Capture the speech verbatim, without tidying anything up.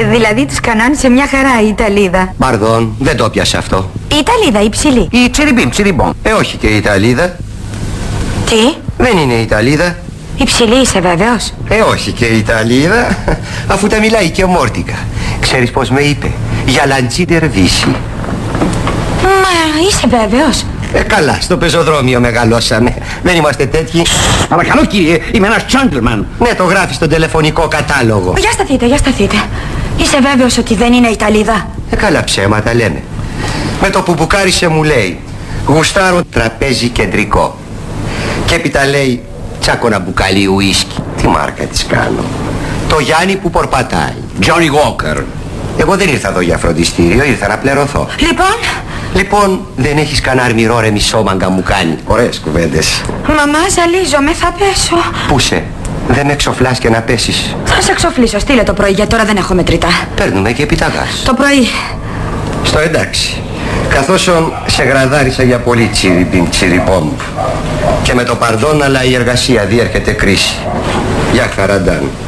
Δηλαδή τους κανόνισε μια χαρά η Ιταλίδα. Μπαρδόν, δεν το πιάσε αυτό. Η Ιταλίδα, η ψηλή. Η τσιριμπίμ, τσιριμπόμ. Ε, όχι και η Ιταλίδα. Τι? Δεν είναι η Ιταλίδα. Η ψηλή είσαι βέβαιος? Ε, όχι και η Ιταλίδα. Αφού τα μιλάει και μόρτικα. Ξέρεις πως με είπε? Για λαντζίτερ βύση. Μα είσαι βέβαιος? Ε, καλά, στο πεζοδρόμιο μεγαλώσαμε. Δεν είμαστε τέτοιοι. Παρακαλώ κύριε, είμαι ένας gentleman. Ναι, το γράφει στον τηλεφωνικό κατάλογο. Για σταθείτε, για σταθείτε. Είσαι βέβαιος ότι δεν είναι Ιταλίδα? Ε, καλά ψέματα λέμε. Με το που μπουκάρισε μου λέει γουστάρω τραπέζι κεντρικό. Και έπειτα λέει τσάκωνα μπουκάλι ουίσκι. Τι μάρκα της κάνω? Το Γιάννη που πορπατάει. Johnny Walker. Εγώ δεν ήρθα εδώ για φροντιστήριο, ήρθα να πληρωθώ. Λοιπόν? Λοιπόν, δεν έχεις κανένα αρμυρό ρε μισόμαγκα μου κάνει. Ωραίες κουβέντες. Μαμά, ζαλίζομαι, θα πέσω. Πού σε? Δεν με εξοφλάς και να πέσεις. Θα σε εξοφλήσω, στείλε το πρωί, γιατί τώρα δεν έχω μετρητά. Παίρνουμε και επιταγάς. Το πρωί. Στο εντάξει. Καθώς σε γραδάρισα για πολύ τσιριμπιν τσιριμπόμ. Και με το παρδόν, αλλά η εργασία διέρχεται κρίση. Γεια χαραντάν.